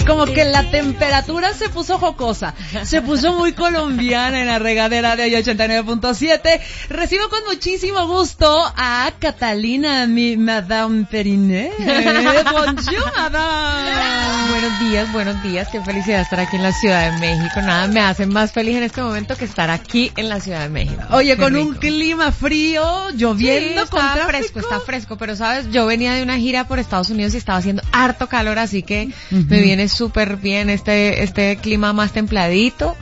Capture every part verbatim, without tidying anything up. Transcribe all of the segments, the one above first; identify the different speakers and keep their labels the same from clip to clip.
Speaker 1: como que la temperatura se puso jocosa, se puso muy colombiana en la regadera de hoy ochenta y nueve punto siete. Recibo con muchísimo gusto a Catalina, mi Madame Periné. Bonjour, Madame.
Speaker 2: Buenos días, buenos días. Qué felicidad estar aquí en la Ciudad de México. Nada me hace más feliz en este momento que estar aquí en la Ciudad de México.
Speaker 1: Oye,
Speaker 2: Qué
Speaker 1: con
Speaker 2: rico.
Speaker 1: Un clima frío, lloviendo,
Speaker 2: sí,
Speaker 1: con
Speaker 2: está
Speaker 1: tráfico.
Speaker 2: fresco, está fresco, pero sabes, yo venía de una gira por Estados Unidos y estaba haciendo harto calor, así que uh-huh. me viene súper bien este este clima más templadito.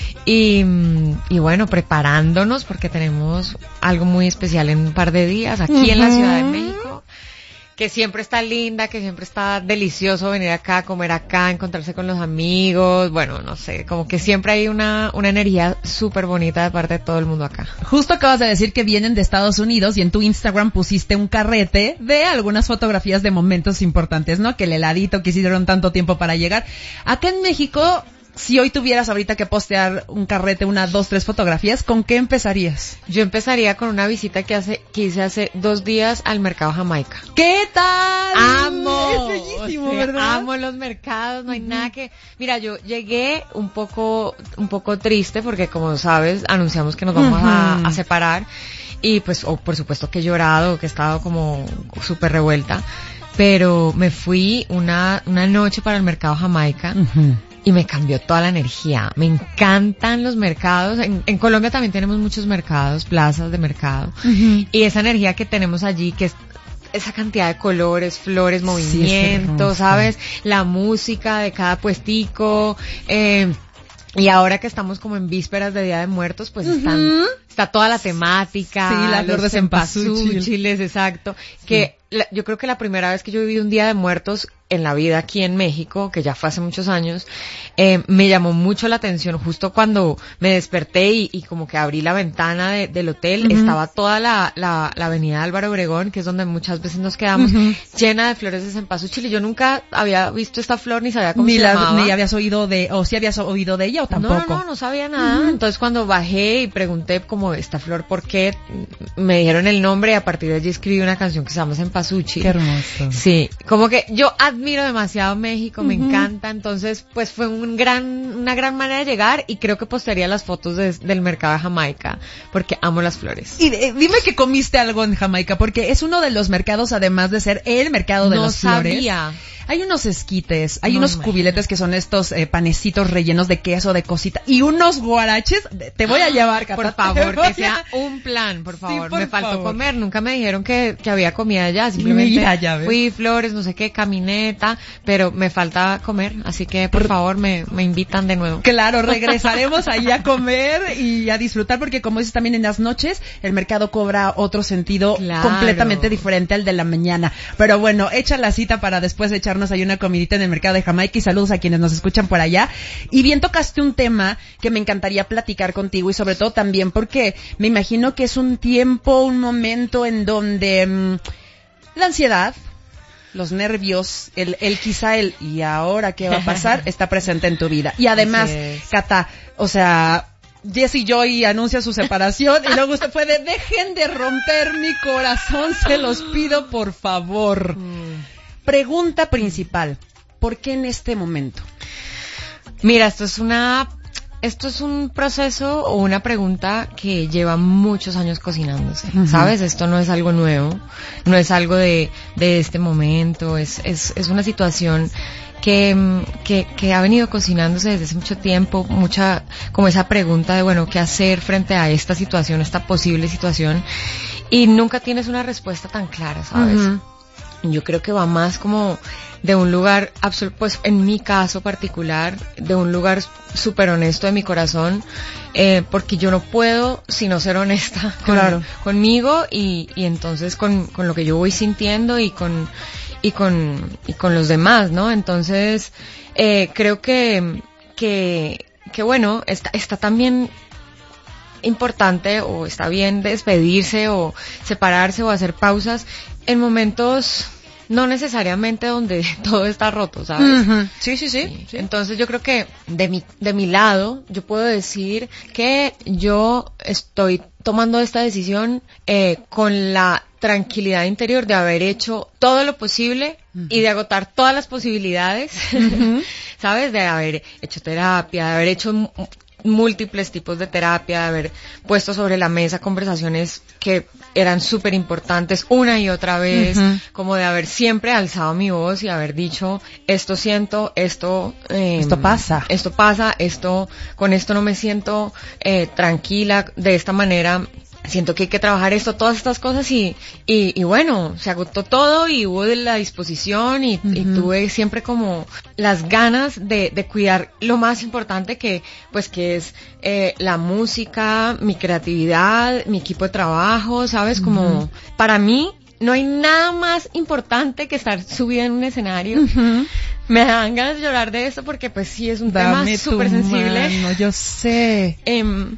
Speaker 2: Y, y bueno, preparándonos porque tenemos algo muy especial en un par de días aquí uh-huh. en la Ciudad de México, que siempre está linda, que siempre está delicioso venir acá, comer acá, encontrarse con los amigos, bueno, no sé, como que siempre hay una una energía súper bonita de parte de todo el mundo acá.
Speaker 1: Justo acabas de decir que vienen de Estados Unidos y en tu Instagram pusiste un carrete de algunas fotografías de momentos importantes, ¿no? Que el heladito que hicieron tanto tiempo para llegar. Acá en México, si hoy tuvieras ahorita que postear un carrete, una, dos, tres fotografías, ¿con qué empezarías?
Speaker 2: Yo empezaría con una visita que hace que hice hace dos días al mercado Jamaica.
Speaker 1: ¿Qué tal?
Speaker 2: Amo.
Speaker 1: Es bellísimo,
Speaker 2: o sea,
Speaker 1: ¿verdad?
Speaker 2: Amo los mercados, no hay uh-huh. nada que... Mira, yo llegué un poco, un poco triste porque, como sabes, anunciamos que nos vamos uh-huh. a, a separar y pues, oh, por supuesto que he llorado, que he estado como súper revuelta, pero me fui una, una noche para el mercado Jamaica. Uh-huh. Y me cambió toda la energía. Me encantan los mercados. En, en Colombia también tenemos muchos mercados, plazas de mercado. Uh-huh. Y esa energía que tenemos allí, que es esa cantidad de colores, flores, movimientos, sí, ¿sabes? La música de cada puestico. Eh, y ahora que estamos como en vísperas de Día de Muertos, pues uh-huh. están, está toda la temática.
Speaker 1: Sí, la flor de
Speaker 2: cempasúchil, exacto. Sí. Que la, yo creo que la primera vez que yo viví un Día de Muertos en la vida aquí en México, que ya fue hace muchos años, eh, me llamó mucho la atención justo cuando me desperté y, y como que abrí la ventana de, del hotel, uh-huh. estaba toda la, la, la avenida Álvaro Obregón, que es donde muchas veces nos quedamos, uh-huh. llena de flores de cempasúchil, y yo nunca había visto esta flor ni sabía cómo
Speaker 1: ni
Speaker 2: se
Speaker 1: la,
Speaker 2: llamaba.
Speaker 1: Ni habías oído de, o si habías oído de ella o tampoco.
Speaker 2: No, no, no sabía nada. Uh-huh. Entonces cuando bajé y pregunté como esta flor, ¿por qué? Me dijeron el nombre y a partir de allí escribí una canción que se llama Cempasúchil.
Speaker 1: Qué hermoso.
Speaker 2: Sí, como que yo admiro demasiado México, uh-huh. me encanta, entonces pues fue un gran, una gran manera de llegar y creo que postearía las fotos de, del mercado de Jamaica porque amo las flores.
Speaker 1: Y eh, dime que comiste algo en Jamaica porque es uno de los mercados, además de ser el mercado de
Speaker 2: no
Speaker 1: las flores.
Speaker 2: Sabía.
Speaker 1: Hay unos esquites, hay
Speaker 2: no,
Speaker 1: unos
Speaker 2: imagínate.
Speaker 1: cubiletes que son estos eh, panecitos rellenos de queso, de cosita, y unos guaraches. Te voy a llevar, Cata.
Speaker 2: Por favor, que sea un plan, por favor.
Speaker 1: Sí, por
Speaker 2: me faltó
Speaker 1: favor.
Speaker 2: comer, nunca me dijeron que, que había comida allá, simplemente
Speaker 1: Mira, ya ves.
Speaker 2: fui, flores, no sé qué, camineta, pero me falta comer, así que por favor me, me invitan de nuevo.
Speaker 1: Claro, regresaremos ahí a comer y a disfrutar porque, como dices, también en las noches el mercado cobra otro sentido
Speaker 2: claro.
Speaker 1: completamente diferente al de la mañana. Pero bueno, echa la cita para después echarnos ahí una comidita en el mercado de Jamaica y saludos a quienes nos escuchan por allá. Y bien tocaste un tema que me encantaría platicar contigo y sobre todo también porque me imagino que es un tiempo, un momento en donde mmm, la ansiedad, los nervios, el, el quizá el ¿y ahora qué va a pasar? está presente en tu vida. Y además, Cata, o sea, Jessie Joy anuncia su separación y luego usted puede, dejen de romper mi corazón, se los pido por favor. Mm. Pregunta principal, ¿por qué en este momento?
Speaker 2: Mira, esto es una, esto es un proceso o una pregunta que lleva muchos años cocinándose, uh-huh. ¿sabes? Esto no es algo nuevo, no es algo de, de este momento, es, es, es una situación que, que, que ha venido cocinándose desde hace mucho tiempo, mucha, como esa pregunta de, bueno, ¿qué hacer frente a esta situación, esta posible situación? Y nunca tienes una respuesta tan clara, ¿sabes? Uh-huh. Yo creo que va más como de un lugar, pues en mi caso particular, de un lugar súper honesto de mi corazón, eh, porque yo no puedo sino ser honesta con,
Speaker 1: claro.
Speaker 2: conmigo y, y entonces con, con lo que yo voy sintiendo y con, y con, y con los demás, ¿no? Entonces, eh, creo que, que, que bueno, está, está también importante o está bien despedirse o separarse o hacer pausas en momentos no necesariamente donde todo está roto, ¿sabes?
Speaker 1: Uh-huh. Sí, sí, sí,
Speaker 2: sí.
Speaker 1: sí.
Speaker 2: Entonces yo creo que de mi, de mi lado yo puedo decir que yo estoy tomando esta decisión eh, con la tranquilidad interior de haber hecho todo lo posible uh-huh. y de agotar todas las posibilidades uh-huh. ¿sabes? De haber hecho terapia, de haber hecho m- múltiples tipos de terapia, de haber puesto sobre la mesa conversaciones que eran súper importantes una y otra vez, uh-huh. como de haber siempre alzado mi voz y haber dicho, esto siento, esto... Eh,
Speaker 1: esto pasa.
Speaker 2: Esto pasa, esto, con esto no me siento eh, tranquila, de esta manera... Siento que hay que trabajar esto, todas estas cosas y, y, y bueno, se agotó todo y hubo de la disposición y, uh-huh. y tuve siempre como las ganas de, de cuidar lo más importante que, pues que es eh, la música, mi creatividad, mi equipo de trabajo, ¿sabes? Como uh-huh. para mí no hay nada más importante que estar subida en un escenario. Uh-huh. Me dan ganas de llorar de esto porque pues sí es un Dame tema súper sensible.
Speaker 1: Mano, yo sé.
Speaker 2: Eh,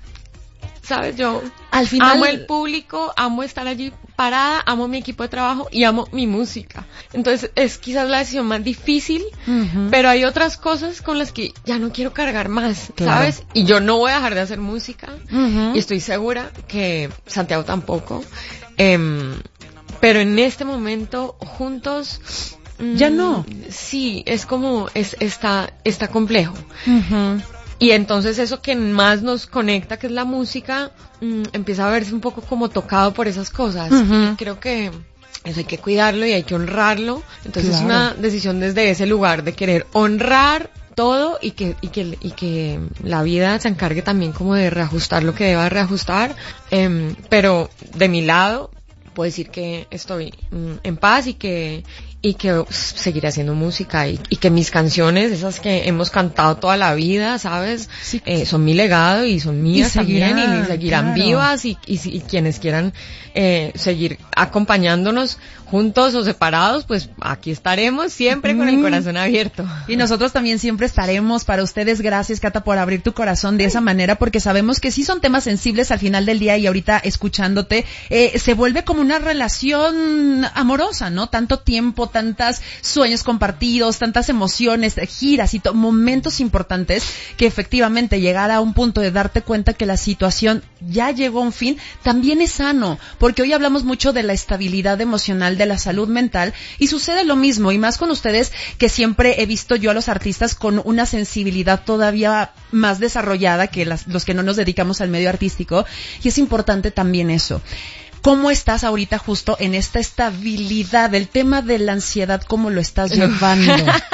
Speaker 2: ¿Sabes? Yo
Speaker 1: al final
Speaker 2: amo el público, amo estar allí parada, amo mi equipo de trabajo y amo mi música. Entonces es quizás la decisión más difícil, uh-huh. pero hay otras cosas con las que ya no quiero cargar más, claro. ¿sabes? Y yo no voy a dejar de hacer música uh-huh. y estoy segura que Santiago tampoco. Eh, pero en este momento, juntos...
Speaker 1: Ya no.
Speaker 2: Sí, es como, es, está, está complejo.
Speaker 1: Uh-huh.
Speaker 2: Y entonces eso que más nos conecta, que es la música, mmm, empieza a verse un poco como tocado por esas cosas.
Speaker 1: Uh-huh.
Speaker 2: Y creo que eso hay que cuidarlo y hay que honrarlo. Entonces
Speaker 1: claro.
Speaker 2: es una decisión desde ese lugar de querer honrar todo y que, y que, y que la vida se encargue también como de reajustar lo que deba reajustar. Eh, pero de mi lado, puedo decir que estoy mmm, en paz y que... y que uh, seguiré haciendo música y, y que mis canciones, esas que hemos cantado toda la vida, ¿sabes?
Speaker 1: Sí.
Speaker 2: Eh, son mi legado y son mías y seguirán, también y seguirán
Speaker 1: claro.
Speaker 2: vivas y, y, y quienes quieran eh, seguir acompañándonos juntos o separados, pues aquí estaremos siempre mm. con el corazón abierto.
Speaker 1: Y nosotros también siempre estaremos para ustedes. Gracias, Cata, por abrir tu corazón de esa manera, porque sabemos que sí son temas sensibles al final del día y ahorita escuchándote, eh, se vuelve como una relación amorosa, ¿no? Tanto tiempo, tantos sueños compartidos, tantas emociones, giras y to- momentos importantes que efectivamente llegar a un punto de darte cuenta que la situación ya llegó a un fin, también es sano, porque hoy hablamos mucho de la estabilidad emocional, de la salud mental, y sucede lo mismo, y más con ustedes, que siempre he visto yo a los artistas con una sensibilidad todavía más desarrollada que las, los que no nos dedicamos al medio artístico, y es importante también eso. ¿Cómo estás ahorita justo en esta estabilidad? El tema de la ansiedad, ¿cómo lo estás llevando?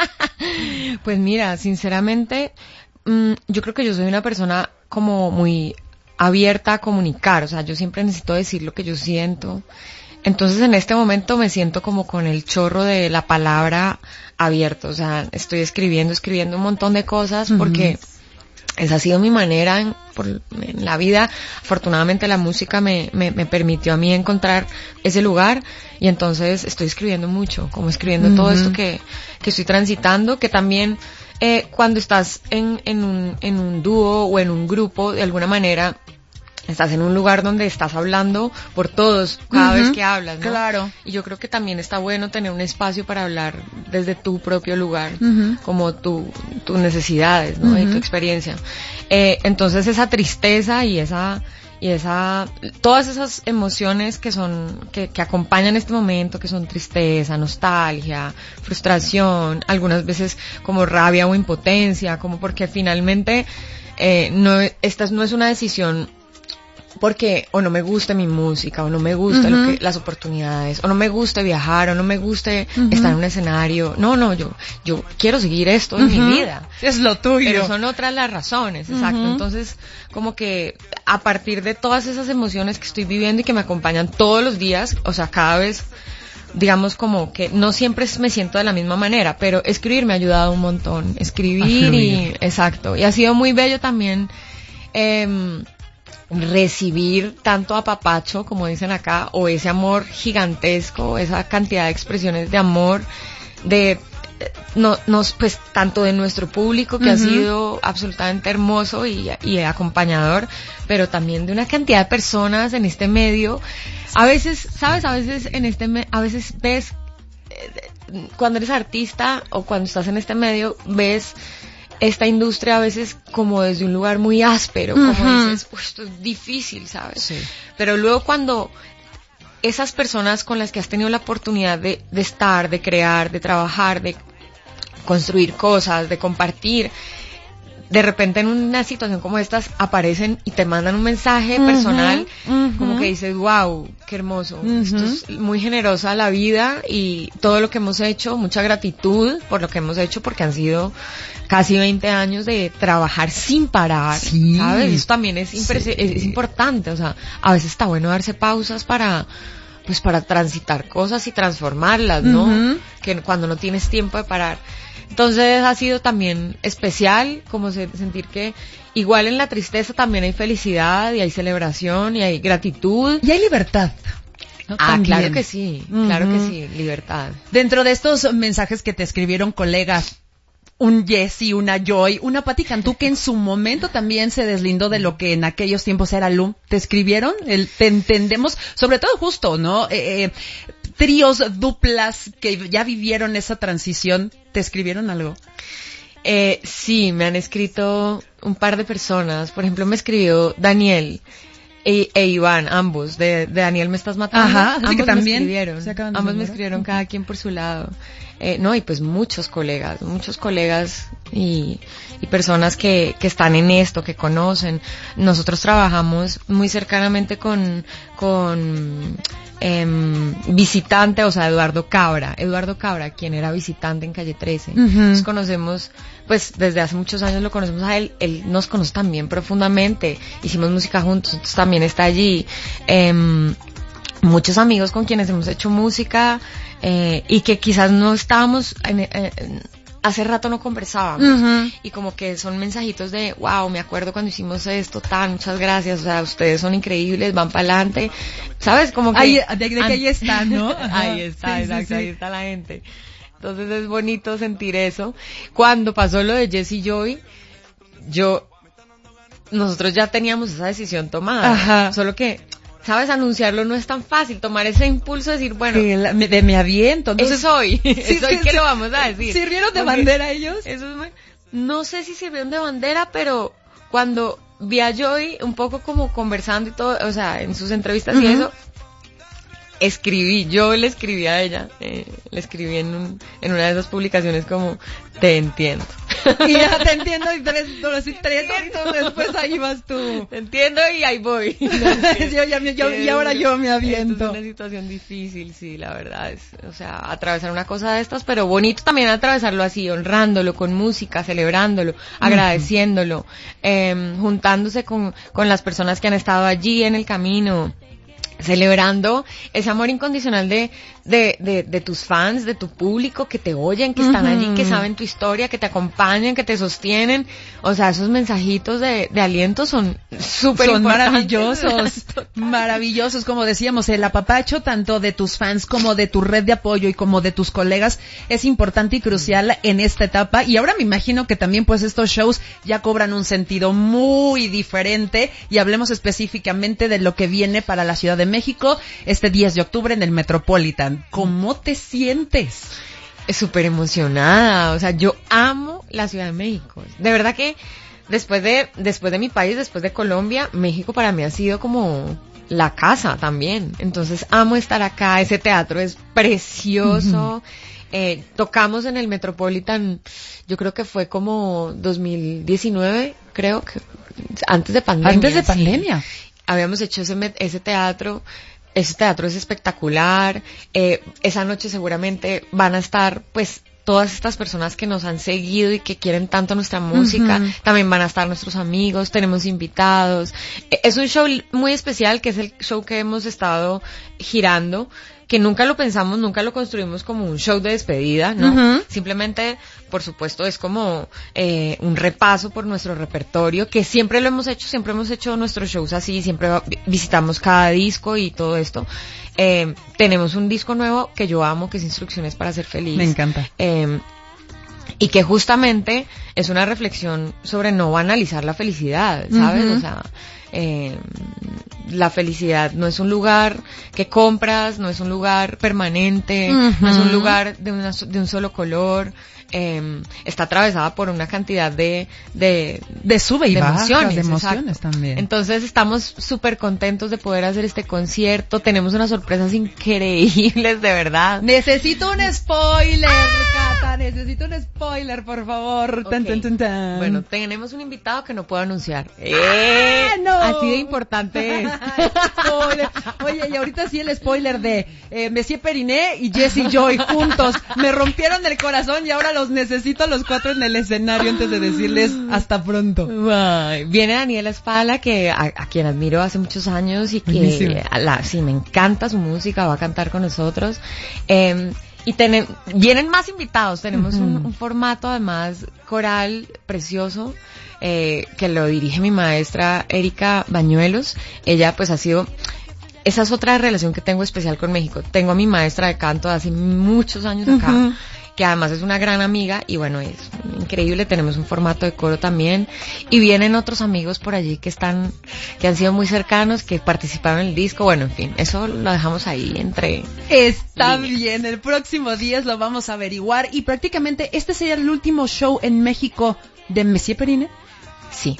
Speaker 2: Pues mira, sinceramente, mmm, yo creo que yo soy una persona como muy abierta a comunicar, o sea, yo siempre necesito decir lo que yo siento. Entonces en este momento me siento como con el chorro de la palabra abierto, o sea, estoy escribiendo, escribiendo un montón de cosas porque... Uh-huh. Esa ha sido mi manera en, por, en la vida. Afortunadamente la música me, me, me permitió a mí encontrar ese lugar y entonces estoy escribiendo mucho, como escribiendo uh-huh. todo esto que, que estoy transitando, que también eh, cuando estás en, en, un, en un dúo o en un grupo, de alguna manera estás en un lugar donde estás hablando por todos cada uh-huh. vez que hablas, ¿no?
Speaker 1: Claro.
Speaker 2: Y yo creo que también está bueno tener un espacio para hablar desde tu propio lugar,
Speaker 1: uh-huh.
Speaker 2: como tu, tus necesidades, ¿no? Uh-huh. Y tu experiencia. Eh, entonces esa tristeza y esa, y esa, todas esas emociones que son, que, que acompañan este momento, que son tristeza, nostalgia, frustración, algunas veces como rabia o impotencia, como porque finalmente, eh, no, esta no es una decisión porque o no me gusta mi música, o no me gusta uh-huh. lo que, las oportunidades, o no me gusta viajar, o no me gusta uh-huh. estar en un escenario. No, no, yo yo quiero seguir esto uh-huh. en mi vida.
Speaker 1: Es lo tuyo.
Speaker 2: Pero son otras las razones, exacto. Uh-huh. Entonces, como que a partir de todas esas emociones que estoy viviendo y que me acompañan todos los días, o sea, cada vez, digamos como que no siempre me siento de la misma manera, pero escribir me ha ayudado un montón. Escribir y, exacto. Y ha sido muy bello también, eh, recibir tanto apapacho, como dicen acá, o ese amor gigantesco, esa cantidad de expresiones de amor, de, no, nos, pues, tanto de nuestro público, que uh-huh. ha sido absolutamente hermoso y, y acompañador, pero también de una cantidad de personas en este medio. A veces, ¿sabes? A veces en este, me, a veces ves, eh, cuando eres artista o cuando estás en este medio, ves esta industria a veces como desde un lugar muy áspero, uh-huh. como dices, pues esto es difícil, ¿sabes?
Speaker 1: Sí.
Speaker 2: Pero luego cuando esas personas con las que has tenido la oportunidad de, de estar, de crear, de trabajar, de construir cosas, de compartir. De repente en una situación como estas aparecen y te mandan un mensaje uh-huh, personal, uh-huh. como que dices, wow, qué hermoso, uh-huh. esto es muy generosa la vida y todo lo que hemos hecho, mucha gratitud por lo que hemos hecho porque han sido casi veinte años de trabajar sin parar, sí. ¿sabes? Eso también es, impre- sí. es, es importante, o sea, a veces está bueno darse pausas para... pues para transitar cosas y transformarlas, ¿no? Uh-huh. Que cuando no tienes tiempo de parar. Entonces ha sido también especial como se, sentir que igual en la tristeza también hay felicidad y hay celebración y hay gratitud.
Speaker 1: Y hay libertad. ¿No?
Speaker 2: Ah,
Speaker 1: También.
Speaker 2: claro que sí, uh-huh. claro que sí, libertad.
Speaker 1: Dentro de estos mensajes que te escribieron colegas, un Jessy, una Joy, una Patti Cantú que en su momento también se deslindó de lo que en aquellos tiempos era L U M. ¿Te escribieron? El, te entendemos, sobre todo justo, ¿no? Eh, eh, tríos, duplas que ya vivieron esa transición, ¿te escribieron algo?
Speaker 2: Eh, sí, me han escrito un par de personas. Por ejemplo, me escribió Daniel e, e Iván, ambos, de, de Daniel Me Estás Matando.
Speaker 1: Ajá,
Speaker 2: ambos
Speaker 1: que también
Speaker 2: me escribieron. Ambos me escribieron cada quien por su lado. Eh, no, y pues muchos colegas, muchos colegas y, y personas que, que están en esto, que conocen. Nosotros trabajamos muy cercanamente con, con, eh, visitante, o sea, Eduardo Cabra. Eduardo Cabra, quien era visitante en Calle trece. Uh-huh. Nos conocemos, pues desde hace muchos años lo conocemos a él. Él nos conoce también profundamente. Hicimos música juntos, entonces también está allí. Eh, muchos amigos con quienes hemos hecho música, eh, y que quizás no estábamos, en, en, hace rato no conversábamos, uh-huh. y como que son mensajitos de, wow, me acuerdo cuando hicimos esto, tan, muchas gracias, o sea, ustedes son increíbles, van para adelante, ¿sabes? Como que...
Speaker 1: Ahí, de, de que ahí están, ¿no?
Speaker 2: Ahí está, sí, exacto, sí, sí. Ahí está la gente. Entonces es bonito sentir eso. Cuando pasó lo de Jessy Joy, yo, nosotros ya teníamos esa decisión tomada, ajá. Solo que... ¿sabes? Anunciarlo no es tan fácil, tomar ese impulso de decir, bueno,
Speaker 1: sí, la, me, de me aviento, entonces
Speaker 2: es hoy, sí, es hoy
Speaker 1: sí,
Speaker 2: que
Speaker 1: sí,
Speaker 2: lo vamos a decir.
Speaker 1: ¿Sirvieron de bandera ellos?
Speaker 2: Eso es muy, no sé si sirvieron de bandera, pero cuando vi a Joy un poco como conversando y todo, o sea, en sus entrevistas uh-huh. y eso, escribí, yo le escribí a ella, eh, le escribí en, un, en una de esas publicaciones como, te entiendo.
Speaker 1: Y ya te entiendo y tres, dos y tres horitos después ahí vas tú.
Speaker 2: Te entiendo y ahí voy.
Speaker 1: yo, ya, yo, y ahora yo me aviento.
Speaker 2: Es una situación difícil, sí, la verdad es, o sea, atravesar una cosa de estas, pero bonito también atravesarlo así, honrándolo con música, celebrándolo, agradeciéndolo, eh, juntándose con, con las personas que han estado allí en el camino. Celebrando ese amor incondicional de, de, de, de tus fans, de tu público, que te oyen, que están uh-huh. allí, que saben tu historia, que te acompañan, que te sostienen. O sea, esos mensajitos de, de aliento son súper
Speaker 1: Son maravillosos, maravillosos. Como decíamos, el apapacho tanto de tus fans como de tu red de apoyo y como de tus colegas es importante y crucial en esta etapa. Y ahora me imagino que también pues estos shows ya cobran un sentido muy diferente y hablemos específicamente de lo que viene para la Ciudad de México este diez de octubre en el Metropolitan. ¿Cómo te sientes?
Speaker 2: Súper emocionada, o sea, yo amo la Ciudad de México. De verdad que después de después de mi país, después de Colombia, México para mí ha sido como la casa también. Entonces amo estar acá, ese teatro es precioso. Uh-huh. Eh, tocamos en el Metropolitan, yo creo que fue como dos mil diecinueve, creo que antes de pandemia.
Speaker 1: Antes de pandemia.
Speaker 2: Sí. Habíamos hecho ese, ese teatro, ese teatro es espectacular, eh, esa noche seguramente van a estar, pues, todas estas personas que nos han seguido y que quieren tanto nuestra música, uh-huh. también van a estar nuestros amigos, tenemos invitados, eh, es un show muy especial que es el show que hemos estado girando, que nunca lo pensamos, nunca lo construimos como un show de despedida, ¿no? Uh-huh. Simplemente, por supuesto, es como eh, un repaso por nuestro repertorio, que siempre lo hemos hecho, siempre hemos hecho nuestros shows así, siempre visitamos cada disco y todo esto. Eh, tenemos un disco nuevo que yo amo, que es Instrucciones para Ser Feliz.
Speaker 1: Me encanta.
Speaker 2: Eh, y que justamente es una reflexión sobre no banalizar la felicidad, ¿sabes? Uh-huh. O sea, eh, la felicidad no es un lugar que compras, no es un lugar permanente, uh-huh. no es un lugar de, una, de un solo color. eh, está atravesada por una cantidad de de,
Speaker 1: de sube y
Speaker 2: de
Speaker 1: bajas,
Speaker 2: emociones,
Speaker 1: de emociones
Speaker 2: exacto.
Speaker 1: también.
Speaker 2: Entonces estamos súper contentos de poder hacer este concierto, tenemos unas sorpresas increíbles, de verdad.
Speaker 1: Necesito un spoiler, Cata, necesito un spoiler, por favor.
Speaker 2: Okay.
Speaker 1: Tan, tan, tan, tan.
Speaker 2: Bueno, tenemos un invitado que no puedo anunciar. ¡Eh!
Speaker 1: ¡Ah, no!
Speaker 2: Así de importante es.
Speaker 1: Spoiler. Oye, y ahorita sí el spoiler de eh, Messier Periné y Jessie Joy juntos. Me rompieron el corazón y ahora los necesito a los cuatro en el escenario antes de decirles hasta pronto.
Speaker 2: Ay, viene Daniela Espala, que a, a quien admiro hace muchos años y que
Speaker 1: Buenísimo.
Speaker 2: a la, sí, me encanta su música, va a cantar con nosotros. Eh, y ten, vienen más invitados, tenemos uh-huh. un, un formato además coral precioso. Eh, que lo dirige mi maestra Erika Bañuelos. Ella pues ha sido, esa es otra relación que tengo especial con México. Tengo a mi maestra de canto de hace muchos años acá, uh-huh. que además es una gran amiga y bueno, es increíble. Tenemos un formato de coro también y vienen otros amigos por allí que están, que han sido muy cercanos, que participaron en el disco. Bueno, en fin, eso lo dejamos ahí entre...
Speaker 1: Está
Speaker 2: líneas.
Speaker 1: Bien, el próximo día lo vamos a averiguar y prácticamente este sería el último show en México de Messier Periné.
Speaker 2: Sí.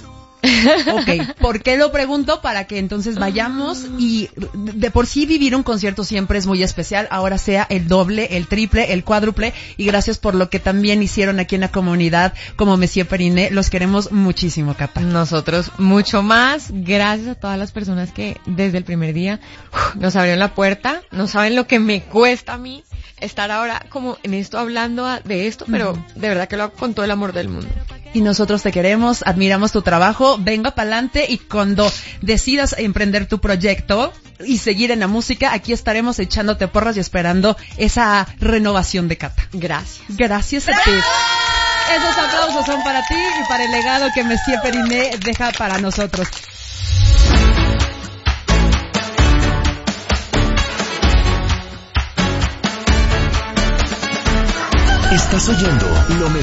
Speaker 1: Ok, ¿por qué lo pregunto? Para que entonces vayamos y de por sí vivir un concierto siempre es muy especial, ahora sea el doble, el triple, el cuádruple, y gracias por lo que también hicieron aquí en la comunidad como Messier Periné, los queremos muchísimo, Cata.
Speaker 2: Nosotros mucho más, gracias a todas las personas que desde el primer día uf, nos abrieron la puerta, no saben lo que me cuesta a mí estar ahora como en esto hablando de esto, pero uh-huh. de verdad que lo hago con todo el amor del mundo.
Speaker 1: Y nosotros te queremos, admiramos tu trabajo, venga pa'lante y cuando decidas emprender tu proyecto y seguir en la música, aquí estaremos echándote porras y esperando esa renovación de Cata.
Speaker 2: Gracias.
Speaker 1: Gracias a ti. Esos aplausos son para ti y para el legado que Messier Periné deja para nosotros.
Speaker 3: Estás oyendo lo mejor